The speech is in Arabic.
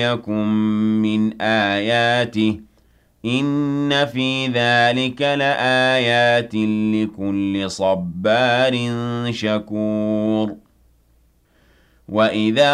يَكُن مِّنْ آيَاتِهِ ۚ إِنَّ فِي ذَٰلِكَ لَآيَاتٍ لِّكُلِّ صَبَّارٍ شَكُورٍ وَإِذَا